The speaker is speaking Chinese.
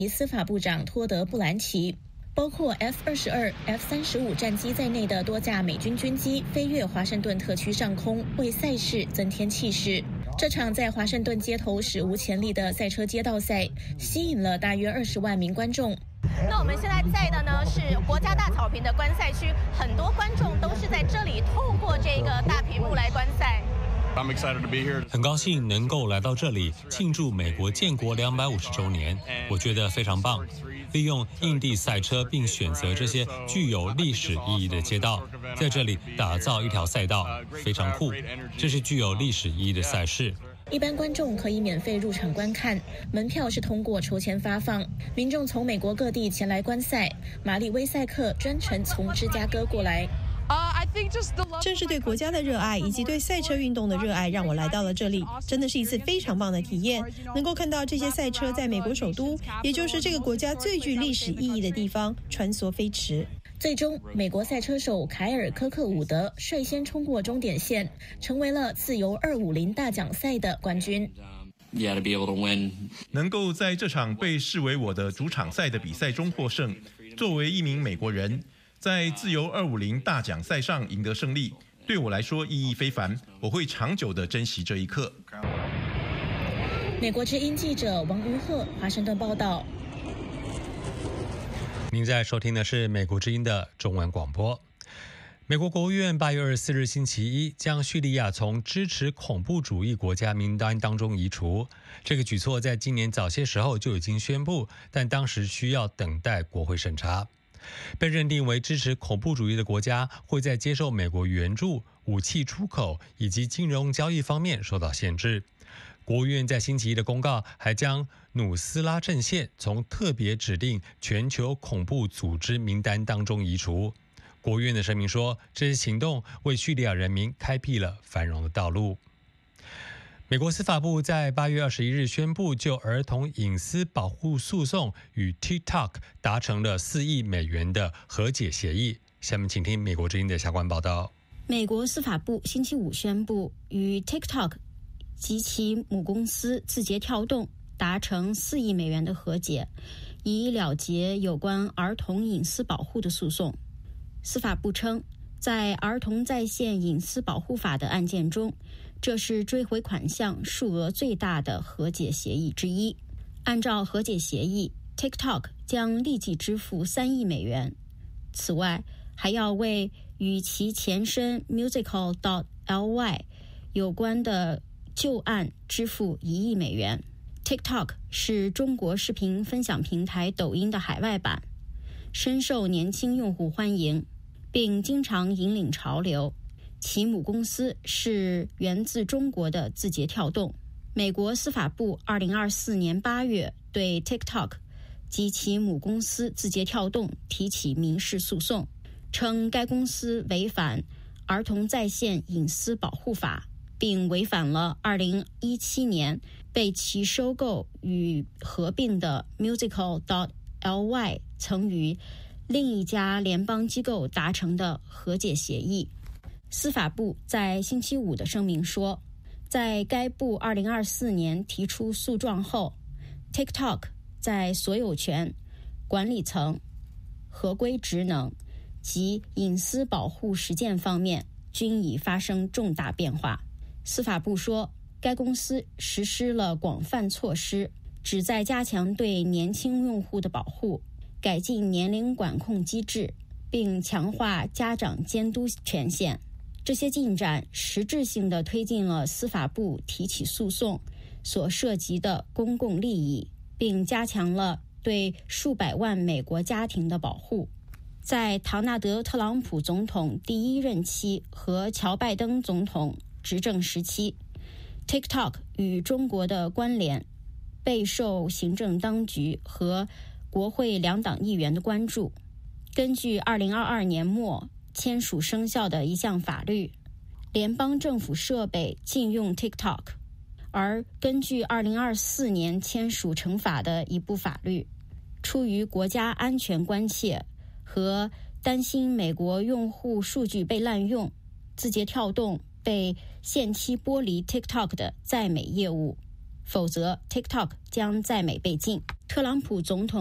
司法部长托德·布兰奇。包括 F-22、F-35 战机在内的多架美军军机飞越华盛顿特区上空，为赛事增添气势。这场在华盛顿街头史无前例的赛车街道赛，吸引了大约20万名观众。 那我们现在在的呢是国家大草坪的观赛区，很多观众都是在这里透过这个大屏幕来观赛。 很高兴能够来到这里庆祝美国建国250周年，我觉得非常棒。利用印地赛车并选择这些具有历史意义的街道，在这里打造一条赛道，非常酷。这是具有历史意义的赛事。 一般观众可以免费入场观看，门票是通过抽签发放。民众从美国各地前来观赛，玛丽威赛克专程从芝加哥过来。 正是对国家的热爱以及对赛车运动的热爱让我来到了这里，真的是一次非常棒的体验。能够看到这些赛车在美国首都，也就是这个国家最具历史意义的地方穿梭飞驰。 最终，美国赛车手凯尔·科克伍德率先冲过终点线，成为了自由250大奖赛的冠军。 能够在这场被视为我的主场赛的比赛中获胜，作为一名美国人，在自由250大奖赛上赢得胜利，对我来说意义非凡，我会长久地珍惜这一刻。 美国之音记者王于鹤华盛顿报道。 您在收听的是美国之音的中文广播。美国国务院8月24日星期一将叙利亚从支持恐怖主义国家名单当中移除。这个举措在今年早些时候就已经宣布，但当时需要等待国会审查。被认定为支持恐怖主义的国家会在接受美国援助、武器出口以及金融交易方面受到限制。国务院在星期一的公告还将努斯拉阵线从特别指定全球恐怖组织名单当中移除。国务院的声明说，这些行动为叙利亚人民开辟了繁荣的道路。美国司法部在8月21日宣布，就儿童隐私保护诉讼与 TikTok 达成了4亿美元的和解协议。下面请听美国之音的相关报道。 美国司法部星期五宣布，与 TikTok 及其母公司字节跳动达成4亿美元的和解，以了结有关儿童隐私保护的诉讼。司法部称，在儿童在线隐私保护法的案件中，这是追回款项数额最大的和解协议之一。按照和解协议， TikTok 将立即支付3亿美元，此外还要为与其前身 Musical.ly 有关的旧案支付1亿美元。 TikTok 是中国视频分享平台抖音的海外版，深受年轻用户欢迎，并经常引领潮流。其母公司是源自中国的字节跳动。美国司法部2024年8月对 TikTok 及其母公司字节跳动提起民事诉讼，称该公司违反儿童在线隐私保护法，并违反了2017年被其收购与合并的 Musical.ly 曾与另一家联邦机构达成的和解协议。司法部在星期五的声明说，在该部2024年提出诉状后， TikTok 在所有权、管理层、合规职能及隐私保护实践方面均已发生重大变化。司法部说，该公司实施了广泛措施，旨在加强对年轻用户的保护，改进年龄管控机制，并强化家长监督权限。这些进展实质性地推进了司法部提起诉讼所涉及的公共利益，并加强了对数百万美国家庭的保护。在唐纳德·特朗普总统第1任期和乔·拜登总统执政时期， TikTok 与中国的关联备受行政当局和国会两党议员的关注。根据2022年末签署生效的一项法律，联邦政府设备禁用 TikTok， 而根据2024年签署惩罚的一部法律，出于国家安全关切和担心美国用户数据被滥用，字节跳动被限期剥离 TikTok 的在美业务，否则 TikTok 将在美被禁。 特朗普总统